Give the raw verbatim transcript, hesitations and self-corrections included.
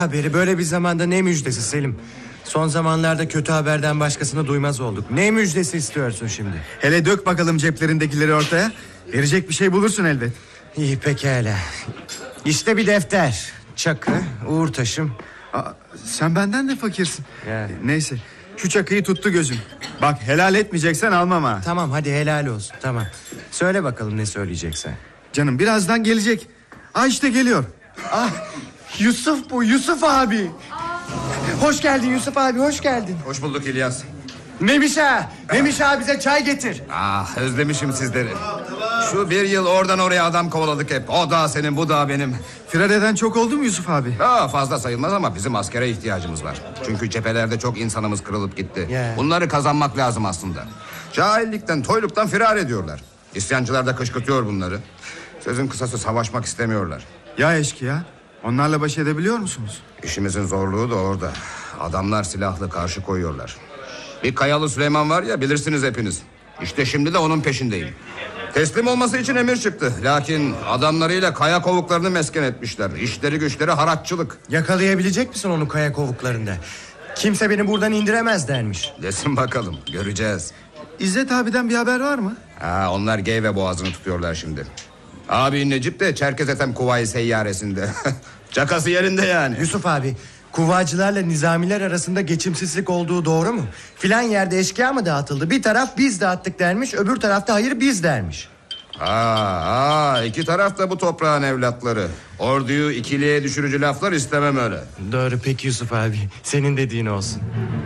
Haberi böyle bir zamanda ne müjdesi Selim? Son zamanlarda kötü haberden başkasını duymaz olduk. Ne müjdesi istiyorsun şimdi? Hele dök bakalım ceplerindekileri ortaya. Verecek bir şey bulursun elbet. İyi pekala. İşte bir defter. Çakı, uğur taşım. Aa, sen benden de fakirsin. Ya. Neyse, şu çakıyı tuttu gözüm. Bak, helal etmeyeceksen almam ha. Tamam hadi helal olsun, tamam. Söyle bakalım ne söyleyeceksen. Canım birazdan gelecek. Ah işte geliyor. Ah, Yusuf bu, Yusuf abi. Hoş geldin Yusuf abi, hoş geldin. Hoş bulduk İlyas. Memiş ağa, Memiş ağa bize çay getir. Ah, özlemişim sizleri. Şu bir yıl oradan oraya adam kovaladık hep. O da senin, bu da benim. Firar eden çok oldu mu Yusuf abi? Daha fazla sayılmaz ama bizim askere ihtiyacımız var. Çünkü cephelerde çok insanımız kırılıp gitti. Yeah. Bunları kazanmak lazım aslında. Cahillikten, toyluktan firar ediyorlar. İsyancılar da kışkırtıyor bunları. Sözün kısası savaşmak istemiyorlar. Ya eşkıya, onlarla baş edebiliyor musunuz? İşimizin zorluğu da orada. Adamlar silahlı karşı koyuyorlar. Bir Kayalı Süleyman var ya, bilirsiniz hepiniz. İşte şimdi de onun peşindeyim. Teslim olması için emir çıktı. Lakin adamlarıyla kaya kovuklarını mesken etmişler. İşleri güçleri haraççılık. Yakalayabilecek misin onu kaya kovuklarında? Kimse beni buradan indiremez dermiş. Desin bakalım, göreceğiz. İzzet abiden bir haber var mı? Ha, onlar Geyve boğazını tutuyorlar şimdi. Abi Necip de Çerkez Ethem Kuvayi Seyyaresinde. Çakası yerinde yani. Yusuf abi, kuvacılarla nizamiler arasında geçimsizlik olduğu doğru mu? Filan yerde eşkıya mı dağıtıldı? Bir taraf biz dağıttık dermiş, öbür tarafta hayır biz dermiş. Aa, aa, iki taraf da bu toprağın evlatları. Orduyu ikiliye düşürücü laflar istemem öyle. Doğru peki Yusuf abi, senin dediğin olsun.